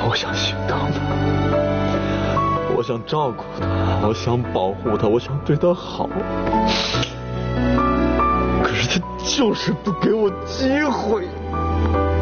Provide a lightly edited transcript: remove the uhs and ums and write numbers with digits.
我想心疼他，我想照顾他，我想保护他，我想对他好，可是他就是不给我机会。